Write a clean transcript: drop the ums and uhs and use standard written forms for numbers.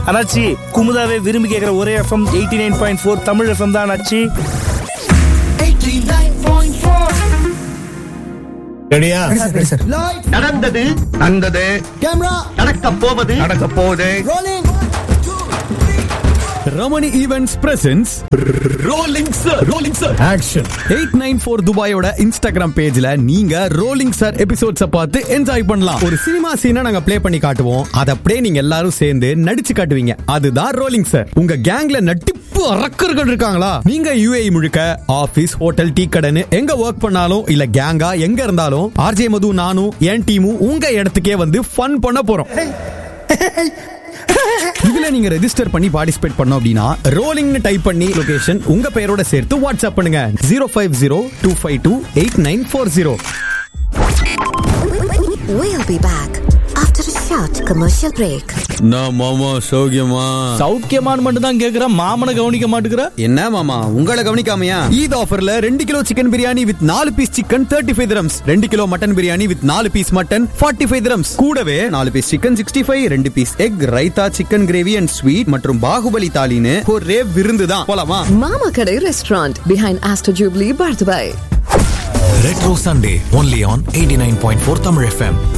அண்ணாச்சி குமுதாவே விரும்பி கேட்குற ஒரே எஃப்எம் 89.4 தமிழ் எஃப்எம் தான் அண்ணாச்சி. 89.4 ரெடியா? நடந்தது நடந்தது, நடக்க போவது Ramani events presence rolling sir action 894 துபாயோட Instagram பேஜ்ல நீங்க ரோலிங் சார் எபிசோட்ஸ பார்த்து என்ஜாய் பண்ணலாம். ஒரு சினிமா சீனை நாங்க ப்ளே பண்ணி காட்டுவோம், அத அப்படியே நீங்க எல்லாரும் சேர்ந்து நடிச்சு காட்டுவீங்க. அதுதான் ரோலிங் சார். உங்க கேங்ல நட்டிப்பு அரக்கர்கள் இருக்காங்களா? நீங்க UAE முழுக்க ஆபீஸ், ஹோட்டல், டீ கடைன்னு எங்க ஒர்க் பண்ணாலும் இல்ல கேங்கா எங்க இருந்தாலும் RJ மது, நானும் என் டீமும் உங்க இடத்துக்கே வந்து ஃபன் பண்ண போறோம். இதுல நீங்க ரெஜிஸ்டர் பண்ணி பார்ட்டிசிபேட் பண்ணோம் அப்படின்னா ரோலிங்னு டைப் பண்ணி லொகேஷன் உங்க பெயரோட சேர்த்து வாட்ஸ்அப் பண்ணுங்க 050-252-8940. We'll be back after a short commercial break. நான் மாமா சௌக்கியமா? சௌக்கியமானு மட்டும் தான் கேக்குற, மாமனை கவனிக்க மாட்டேங்கிற. என்ன மாமா உங்களை கவனிக்காமையா? ஈத் ஆஃபர்ல 2 kilo chicken biryani with 4 piece chicken 35 dirhams, 2 kilo mutton biryani with 4 piece mutton 45 dirhams, கூடவே 4 piece chicken 65, 2 piece egg, raita, chicken gravy and sweet மற்றும் பாகுபலி தாலின்னு ஒரே விருந்து தான். போலாமா? Mama Kadai Restaurant behind Astor Jubilee, Bardhabai. Retro Sunday only on 89.4 Tamil FM.